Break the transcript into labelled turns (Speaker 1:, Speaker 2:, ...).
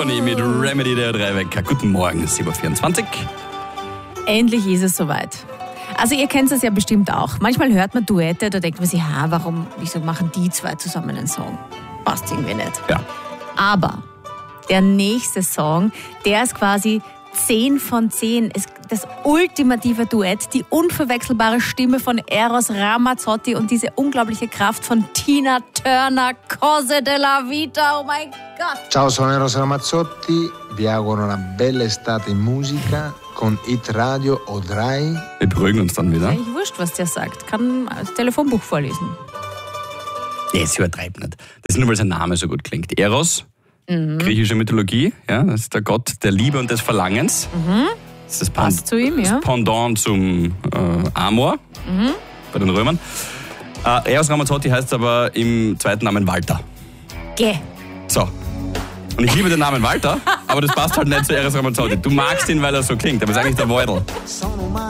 Speaker 1: Leonie mit Remedy, der Drei-Wecker. Guten Morgen, 7.24 Uhr.
Speaker 2: Endlich ist es soweit. Also ihr kennt es ja bestimmt auch. Manchmal hört man Duette, da denkt man sich, wieso machen die zwei zusammen einen Song? Passt irgendwie nicht.
Speaker 1: Ja.
Speaker 2: Aber der nächste Song, der ist quasi 10 von 10. Ist das ultimative Duett, die unverwechselbare Stimme von Eros Ramazzotti und diese unglaubliche Kraft von Tina Turner, Cose della Vita, oh mein Gott.
Speaker 3: Ciao, sono Eros Ramazzotti, vi auguro una bella estate in musica con Hit Radio O3.
Speaker 1: Wir beruhigen uns dann wieder.
Speaker 2: Ist eigentlich wurscht, was der sagt. Kann das Telefonbuch vorlesen.
Speaker 1: Ja, es übertreibt nicht. Das ist nur, weil sein Name so gut klingt. Eros, griechische Mythologie, ja, das ist der Gott der Liebe und des Verlangens. Das ist das
Speaker 2: Passt zu ihm, ja.
Speaker 1: Das Pendant zum Amor bei den Römern. Eros Ramazzotti heißt aber im zweiten Namen Walter.
Speaker 2: Geh.
Speaker 1: So. Und ich liebe den Namen Walter, aber das passt halt nicht zu Eros Ramazzotti. Du magst ihn, weil er so klingt, aber es ist eigentlich der Wojtel.